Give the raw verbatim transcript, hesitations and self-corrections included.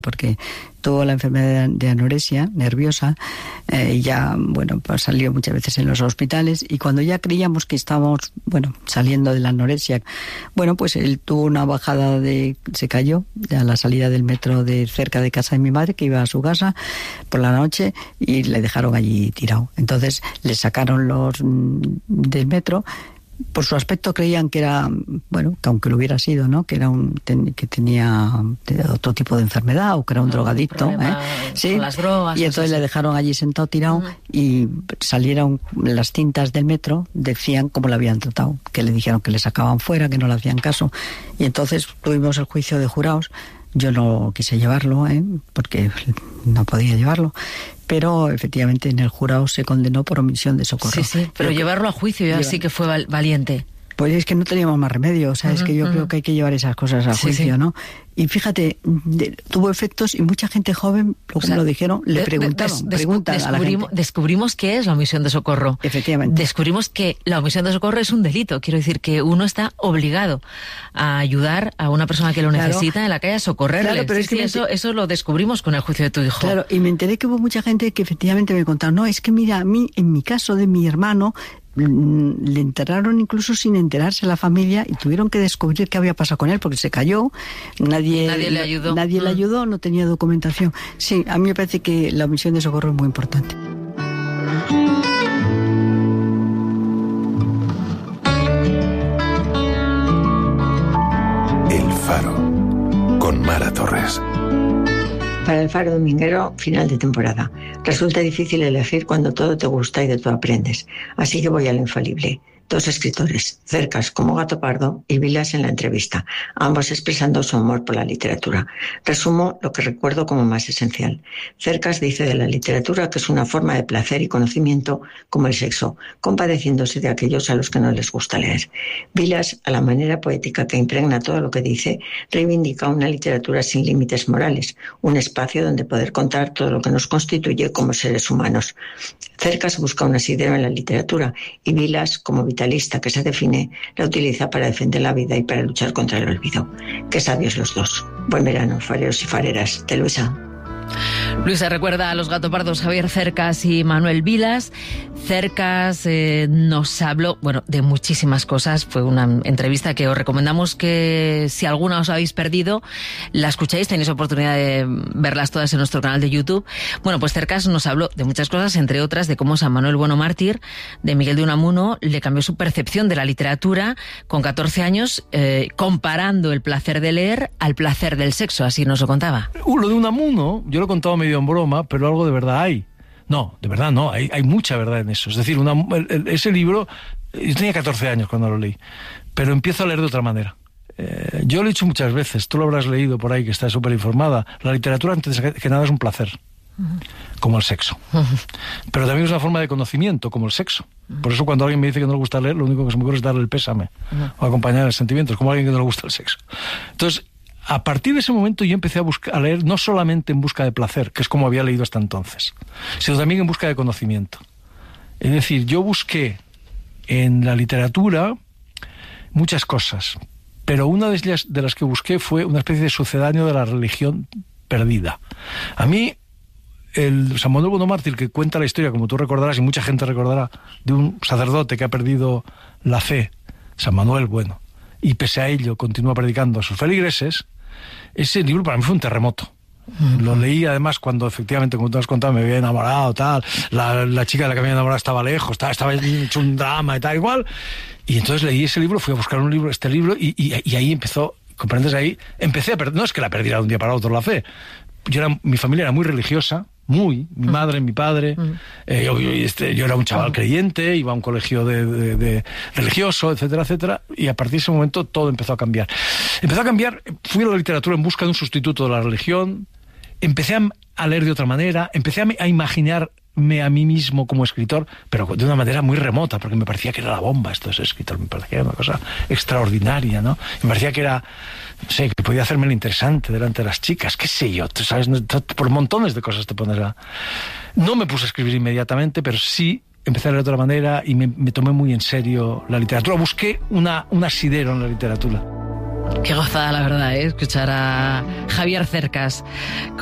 porque tuvo la enfermedad de anorexia nerviosa eh, y ya, bueno, pues salió muchas veces en los hospitales, y cuando ya creíamos que estábamos, bueno, saliendo de la anorexia, bueno, pues él tuvo una bajada de... se cayó a la salida del metro de cerca de casa de mi madre, que iba a su casa por la noche, y le dejaron allí tirado. Entonces le sacaron los del metro. Por su aspecto creían que era, bueno, que aunque lo hubiera sido, ¿no? Que era un ten, que tenía otro tipo de enfermedad, o que era un no, drogadicto, un ¿eh? Sí. Con las drogas. Y entonces le dejaron allí sentado tirado, uh-huh. y salieron las cintas del metro, decían cómo le habían tratado, que le dijeron que le sacaban fuera, que no le hacían caso. Y entonces tuvimos el juicio de jurados. Yo no quise llevarlo, ¿eh? Porque no podía llevarlo. Pero efectivamente en el jurado se condenó por omisión de socorro. Sí, sí, pero, pero llevarlo a juicio ya sí que fue val- valiente. Pues es que no teníamos más remedio, o sea, uh-huh, es que yo uh-huh. creo que hay que llevar esas cosas a sí, juicio, sí. ¿no? Y fíjate, de, tuvo efectos, y mucha gente joven, como o sea, lo dijeron, le preguntaron, des, preguntan des, a la gente. Descubrimos qué es la omisión de socorro. Efectivamente. Descubrimos que la omisión de socorro es un delito, quiero decir que uno está obligado a ayudar a una persona que lo claro. necesita en la calle, a socorrerle. Claro, pero sí, es que sí, eso, eso lo descubrimos con el juicio de tu hijo. Claro, y me enteré que hubo mucha gente que efectivamente me contaron, no, es que mira, a mí, en mi caso de mi hermano, le enterraron incluso sin enterarse la familia, y tuvieron que descubrir qué había pasado con él, porque se cayó, nadie, nadie le ayudó, nadie mm. le ayudó, no tenía documentación. Sí, a mí me parece que la omisión de socorro es muy importante. El Faro, con Mara Torres. Para el Faro Dominguero, final de temporada. Resulta difícil elegir cuando todo te gusta y de todo aprendes. Así que voy al infalible. Dos escritores, Cercas como Gato Pardo y Vilas en la entrevista, ambos expresando su amor por la literatura. Resumo lo que recuerdo como más esencial. Cercas dice de la literatura que es una forma de placer y conocimiento como el sexo, compadeciéndose de aquellos a los que no les gusta leer. Vilas, a la manera poética que impregna todo lo que dice, reivindica una literatura sin límites morales, un espacio donde poder contar todo lo que nos constituye como seres humanos. Cercas busca un asidero en la literatura, y Vilas, como vitalista que se define, la utiliza para defender la vida y para luchar contra el olvido. Qué sabios los dos. Buen verano, fareros y fareras. De Luisa. Luisa recuerda a los gatopardos Javier Cercas y Manuel Vilas. Cercas eh, nos habló, bueno, de muchísimas cosas. Fue una entrevista que os recomendamos que, si alguna os habéis perdido, la escucháis, tenéis oportunidad de verlas todas en nuestro canal de YouTube. Bueno, pues Cercas nos habló de muchas cosas, entre otras de cómo San Manuel Bueno Mártir, de Miguel de Unamuno, le cambió su percepción de la literatura con catorce años, eh, comparando el placer de leer al placer del sexo, así nos lo contaba. Uh, lo de Unamuno, yo lo he contado medio en broma, pero algo de verdad hay. No, de verdad no, hay, hay mucha verdad en eso. Es decir, una, el, el, ese libro, yo tenía catorce años cuando lo leí, pero empiezo a leer de otra manera. Eh, yo lo he dicho muchas veces, tú lo habrás leído por ahí, que estás súper informada. La literatura, antes que, que nada, es un placer, uh-huh. como el sexo. Uh-huh. Pero también es una forma de conocimiento, como el sexo. Uh-huh. Por eso cuando alguien me dice que no le gusta leer, lo único que se me ocurre es darle el pésame, uh-huh. o acompañar el sentimiento, es como alguien que no le gusta el sexo. Entonces, a partir de ese momento yo empecé a, buscar, a leer no solamente en busca de placer, que es como había leído hasta entonces, sino también en busca de conocimiento. Es decir, yo busqué en la literatura muchas cosas, pero una de ellas de las que busqué fue una especie de sucedáneo de la religión perdida. A mí, el San Manuel Bueno Mártir, que cuenta la historia, como tú recordarás y mucha gente recordará, de un sacerdote que ha perdido la fe, San Manuel Bueno, y pese a ello continúa predicando a sus feligreses, ese libro para mí fue un terremoto. Uh-huh. Lo leí además cuando efectivamente, como tú has contado, me había enamorado, tal, la, la chica de la que me había enamorado estaba lejos, estaba, estaba hecho un drama y tal, igual, y entonces leí ese libro, fui a buscar un libro, este libro, y, y, y ahí empezó, comprendes, ahí empecé a perder, no es que la perdiera de un día para otro la fe, yo era, mi familia era muy religiosa, muy, mi madre, mi padre, uh-huh. eh, yo, yo, este, yo era un chaval uh-huh. creyente, iba a un colegio de, de, de religioso, etcétera, etcétera, y a partir de ese momento todo empezó a cambiar. Empezó a cambiar, fui a la literatura en busca de un sustituto de la religión, empecé a, a leer de otra manera, empecé a, a imaginarme a mí mismo como escritor, pero de una manera muy remota, porque me parecía que era la bomba esto de ser escritor, me parecía que era una cosa extraordinaria, ¿no? Me parecía que era, no sé, que podía hacerme lo interesante delante de las chicas, qué sé yo, tú sabes, por montones de cosas te pones a... No me puse a escribir inmediatamente, pero sí empecé a leer de otra manera y me, me tomé muy en serio la literatura. Busqué una, un asidero en la literatura. Qué gozada, la verdad, ¿eh? Escuchar a Javier Cercas.